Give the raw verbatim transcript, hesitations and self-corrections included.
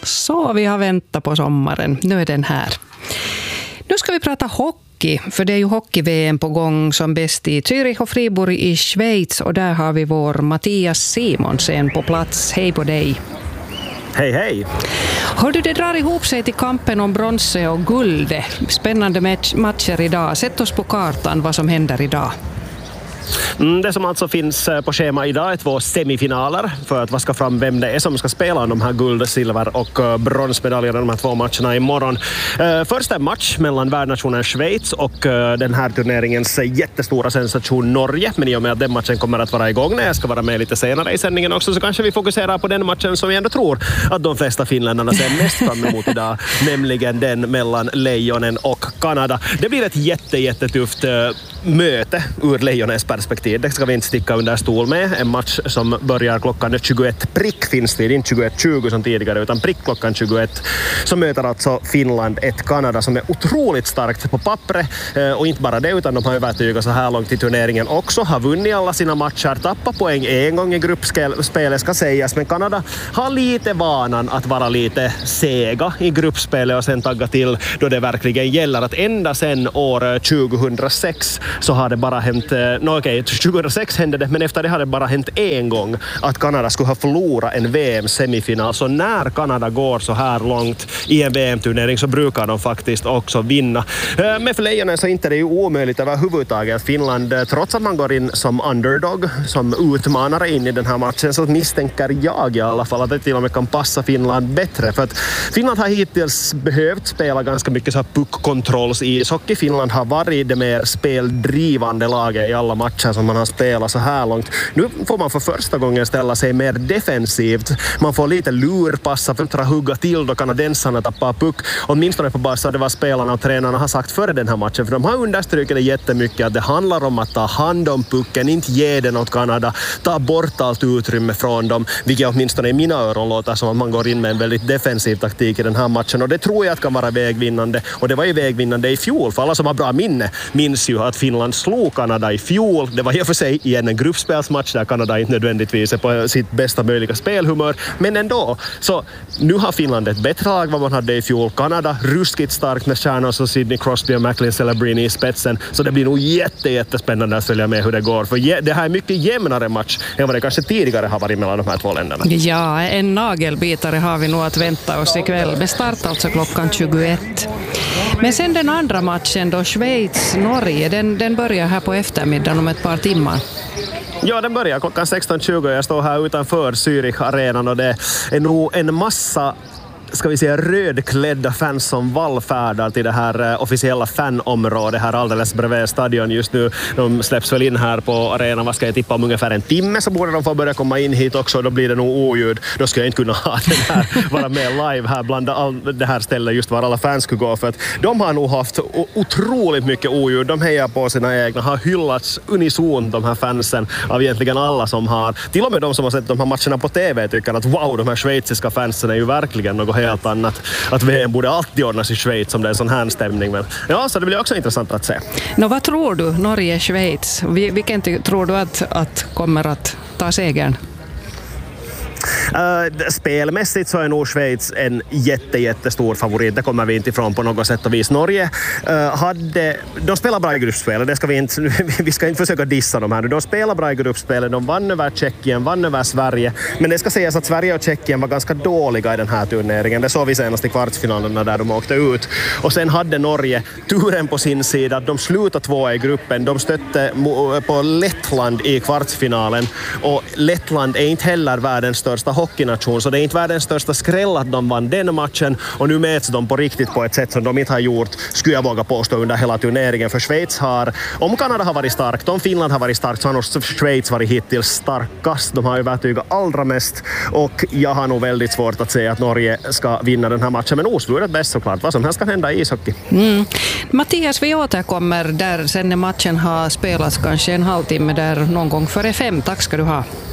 Så vi har väntat på sommaren. Nu är den här. Nu ska vi prata hockey, för det är ju hockey-V M på gång som bäst i Zürich och Fribourg i Schweiz. Och där har vi vår Mattias Simonsen på plats. Hej på dig. Hej, hej. Hör du, det drar ihop sig till kampen om bronse och guld. Spännande matcher idag. Sätt oss på kartan vad som händer idag. Mm, det som alltså finns på schema idag är två semifinaler för att vaska fram vem det är som ska spela de här guld-, silver- och bronsmedaljerna de här två matcherna imorgon. Uh, först en match mellan värdnationen Schweiz och uh, den här turneringens jättestora sensation Norge, men i och med att den matchen kommer att vara igång när jag ska vara med lite senare i sändningen också, så kanske vi fokuserar på den matchen som vi ändå tror att de flesta finländarna ser mest fram emot idag, nämligen den mellan Lejonen och Kanada. Det blir ett jätte, jättetufft uh, möte ur Lejonens perspektiv. Det ska vi inte sticka under stol med. En match som börjar klockan tjugoett prick finns det, inte tjugoett tjugo som tidigare, utan prick klockan tjugoett. Så möter alltså Finland ett Kanada som är otroligt starkt på pappret. Och inte bara det, utan de har övertygat så här långt i turneringen också. Har vunnit alla sina matcher, tappat poäng en gång i gruppspelet ska sägas. Men Kanada har lite vanan att vara lite sega i gruppspelet och sen tagga till då det verkligen gäller. Att ända sedan år tjugohundrasex så har det bara hänt, no, okej, tjugohundrasex hände det, men efter det har det bara hänt en gång att Kanada skulle ha förlorat en V M-semifinal. Så när Kanada går så här långt i en V M-turnering så brukar de faktiskt också vinna. Men för Lejonen så inte det är ju omöjligt överhuvudtaget. Finland, trots att man går in som underdog, som utmanare in i den här matchen, så misstänker jag i alla fall att det till och med kan passa Finland bättre. För att Finland har hittills behövt spela ganska mycket så här puckkontrolls i ishockey. Finland har varit det mer speldrivande laget i alla matcher som man har spelat så här långt. Nu får man för första gången ställa sig mer defensivt. Man får lite lurpassa för att hugga till då kanadensarna tappar puck. Åtminstone på bassa det var spelarna och tränarna har sagt före den här matchen. För de har understrukit det jättemycket att det handlar om att ta hand om pucken, inte ge den åt Kanada. Ta bort allt utrymme från dem. Vilket åtminstone i mina öron låter som att man går in med en väldigt defensiv taktik i den här matchen. Och det tror jag att kan vara vägvinnande. Och det var ju vägvinnande i fjol. För alla som har bra minne minns ju att Finland slog Kanada i fjol. Det var i och för sig i en gruppspelsmatch där Kanada inte nödvändigtvis är på sitt bästa möjliga spelhumör. Men ändå, så nu har Finland ett bättre lag vad man hade i fjol. Kanada ruskigt starkt med stjärnor som Sidney Crosby och Macklin Celebrini i spetsen. Så det blir nog jätte, jättespännande att följa med hur det går. För det här är mycket jämnare match än vad det kanske tidigare har varit mellan de här två länderna. Ja, en nagelbitare har vi nog att vänta oss ikväll. Med start alltså klockan tjugoett. Men sen den andra matchen då, Schweiz-Norge, den, den börjar här på eftermiddagen om ett par timmar. Ja, den börjar klockan sexton tjugo. Jag står här utanför Zürich-arenan och det är nog en massa, ska vi säga, rödklädda fans som vallfärdar till det här officiella fanområdet här alldeles bredvid stadion just nu. De släpps väl in här på arenan, vad ska jag tippa, om ungefär en timme så borde de få börja komma in hit också. Då blir det nog oljud. Då ska jag inte kunna ha den här, vara med live här bland all, det här stället just var alla fans skulle gå, för att de har nog haft otroligt mycket oljud. De hejar på sina egna, har hyllats unison de här fansen av egentligen alla som har, till och med de som har sett de här matcherna på T V tycker att wow, de här schweiziska fansen är ju verkligen något helt annat. Att V M borde alltid ordnas i Schweiz om det är en sån här stämning. Men ja, så det blir också intressant att se. Nå, vad tror du, Norge-Schweiz? Vilken tror du att, att kommer att ta segern? Uh, spelmässigt så är nog Schweiz en jätte, jättestor favorit. Det kommer vi inte ifrån på något sätt och vis. Norge uh, hade, de spelar bra i gruppspelet. Det ska vi inte, vi ska inte försöka dissa dem här. De spelar bra i gruppspelet. De vann över Tjeckien, vann över Sverige. Men det ska sägas att Sverige och Tjeckien var ganska dåliga i den här turneringen. Det såg vi senast i kvartsfinalerna där de åkte ut. Och sen hade Norge turen på sin sida. De slutade två i gruppen. De stötte på Lettland i kvartsfinalen. Och Lettland är inte heller världens största hockeynation, så det är inte världens största skräll att de vann den matchen, och nu mäts de på riktigt på ett sätt som de inte har gjort, skulle jag våga påstå, under hela turneringen. För Schweiz har, om Kanada har varit starkt, om Finland har varit starkt, så har nog Schweiz varit hittills starkast. De har ju övertygat allra mest, och jag har nog väldigt svårt att säga att Norge ska vinna den här matchen, men osvuret bäst såklart. Vad som helst kan hända i ishockey. Mm. Mattias, vi återkommer där sen när matchen har spelats, kanske en halvtimme där någon gång före fem. Tack ska du ha.